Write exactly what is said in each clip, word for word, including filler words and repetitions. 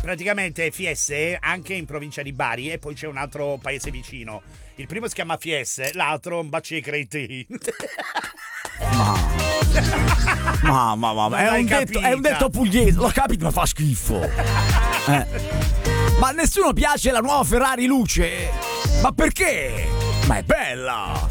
praticamente Fiesse anche in provincia di Bari e poi c'è un altro paese vicino. Il primo si chiama Fiesse, l'altro un bacio ai cretini. Ma, ma, ma, ma è, un detto, è un detto pugliese, lo capito, ma fa schifo. Eh. Ma a nessuno piace la nuova Ferrari luce? Ma perché? Ma è bella!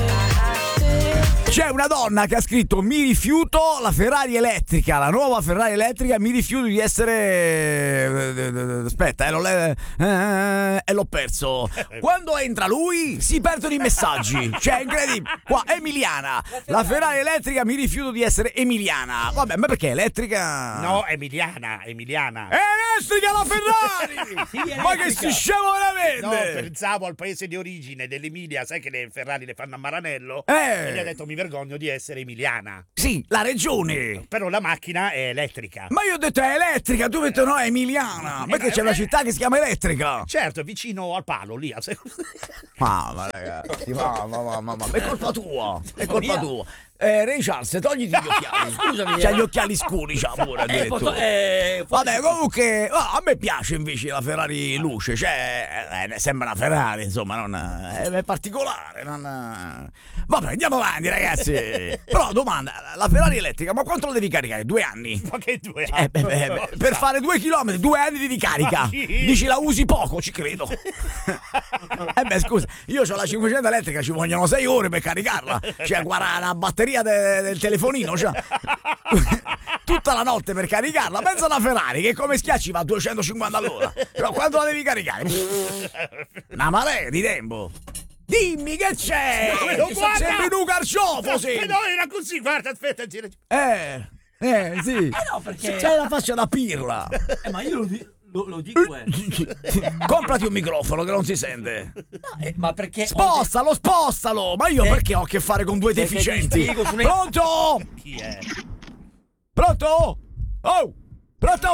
C'è una donna che ha scritto: mi rifiuto la Ferrari elettrica, la nuova Ferrari elettrica, mi rifiuto di essere... Aspetta, eh, l'ho, le... eh, e l'ho perso. Quando entra lui si perdono i messaggi. Cioè, è incredibile. Qua, Emiliana, la Ferrari elettrica, mi rifiuto di essere emiliana. Vabbè, ma perché elettrica? No, Emiliana, Emiliana. È elettrica la Ferrari! Sì, ma che si scemo veramente! No, pensavo al paese di origine dell'Emilia, sai che le Ferrari le fanno a Maranello? Eh. E gli ha detto: mi vergogno di essere emiliana. Sì, la regione. Però la macchina è elettrica. Ma io ho detto è elettrica, tu hai detto no, è emiliana. Perché c'è una città che si chiama Elettrica. Certo, vicino al palo, lì. Mamma ragazzi, mamma, mamma, mamma, è colpa tua, è colpa tua. Eh, Ray Charles, togliti gli occhiali. Scusami. C'ha gli occhiali scuri, c'ha pure. Eh, foto, eh, Vabbè, comunque, oh, a me piace invece la Ferrari luce, cioè, eh, sembra una Ferrari, insomma, non, eh, è particolare. Non... Vabbè, andiamo avanti, ragazzi. Però, domanda, la Ferrari elettrica, ma quanto la devi caricare? Due anni? Ma che due anni? Eh, beh, beh, beh, per fare due chilometri, due anni di ricarica. Dici la usi poco, ci credo. Eh beh, scusa, io ho la cinquecento elettrica, ci vogliono sei ore per caricarla. Cioè, guarda, la batteria De, del telefonino, cioè, tutta la notte per caricarla. Pensa alla Ferrari che come schiacci va a duecentocinquanta all'ora. Però quando la devi caricare? Una marea di tempo. Dimmi che c'è! No, guarda! Sembri un carciofo, sì! No, era così, guarda, aspetta, gira. Eh, eh, sì. Eh no, perché... C'hai la faccia da pirla. Eh, ma io lo dico... Lo, lo dico eh. Comprati un microfono che non si sente. No, eh, ma perché spostalo, spostalo. Ma io eh. perché ho a che fare con due deficienti? Una... Pronto? Chi è? Pronto? Oh, pronto?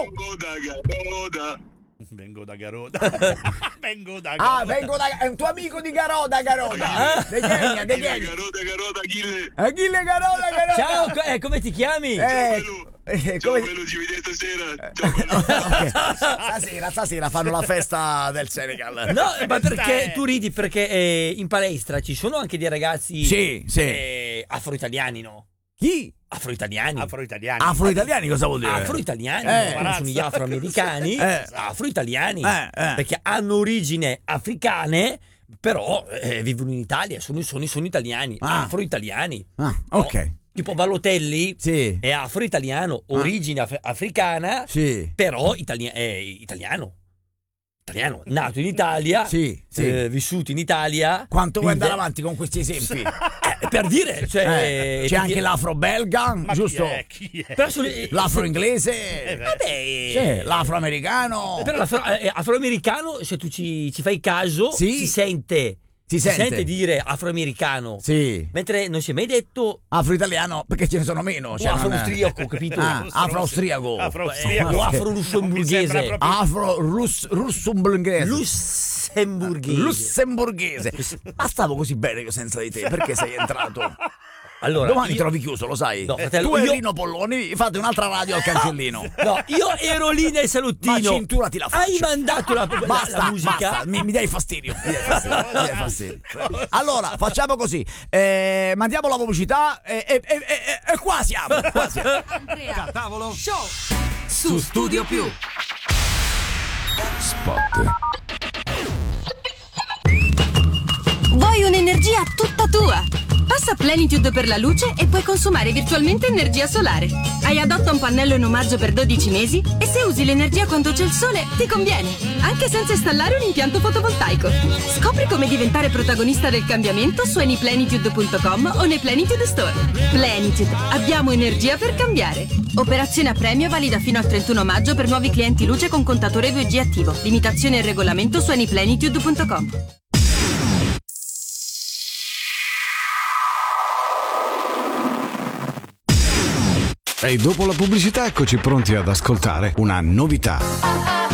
Vengo da Garoda. Vengo da Garoda. Ah, vengo da... È un tuo amico di Garoda, Garoda. De Ghegna, De Ghegna. Garoda, Garoda, Achille. Achille, Garoda, Garoda. Ciao, eh, come ti chiami? Eh, Eh, Ciao, come... bello, ci vediamo stasera. Ciao, okay. Stasera, stasera fanno la festa del Senegal. No, ma perché tu ridi? Perché eh, in palestra ci sono anche dei ragazzi sì, sì. Eh, afro-italiani, no? Chi? Afro-italiani. Afro-italiani. Afro-italiani cosa vuol dire? Afro-italiani. Eh. Non sono gli afroamericani. Eh. Afro-italiani. Eh, eh. Perché hanno origini africane, però eh, vivono in Italia, sono, sono, sono italiani. Ah. Afro-italiani. Ah, ok. No. Tipo Balotelli sì. è afro-italiano, origine af- africana, sì. però itali- è italiano. Italiano, nato in Italia, sì, sì. Eh, vissuto in Italia. Quanto vuoi andare avanti con questi esempi? Eh, per dire, cioè, eh, c'è anche dire... l'afro-belga, ma giusto? Chi è? Chi è? Però sono, eh, l'afro-inglese, eh, vabbè, sì, l'afro-americano. Però l'afro- eh, afroamericano, se tu ci, ci fai caso, sì? si sente. Si, si sente. sente dire afroamericano, sì. Mentre non si è mai detto afro-italiano, perché ce ne sono meno. Cioè afro-austriaco, capito? Ah, afro-austriaco, afro-austriaco, o afro-lussemburghese, afro-lussemburghese, lussemburghese, lussemburghese. Ma stavo così bene io senza di te, perché sei entrato? Allora, domani io... trovi chiuso, lo sai? No, fratello, tu e io... Rino Polloni fate un'altra radio al cancellino. No, io ero lì nel salottino. Ma cinturati la faccia. Hai mandato la, la, basta, la musica? Basta, mi, mi dai fastidio. Mi dai fastidio, mi dai fastidio. Allora, facciamo così. Eh, mandiamo la pubblicità e, e, e, e, e qua siamo. Qua siamo. Andrea, tavolo show su Studio Più. Spot. Vuoi un'energia tutta tua? Passa Plenitude per la luce e puoi consumare virtualmente energia solare. Hai adotta un pannello in omaggio per dodici mesi e se usi l'energia quando c'è il sole ti conviene, anche senza installare un impianto fotovoltaico. Scopri come diventare protagonista del cambiamento su anyplenitude punto com o nei Plenitude Store. Plenitude, abbiamo energia per cambiare. Operazione a premio valida fino al trentuno maggio per nuovi clienti luce con contatore due G attivo. Limitazione e regolamento su anyplenitude punto com. E dopo la pubblicità eccoci pronti ad ascoltare una novità.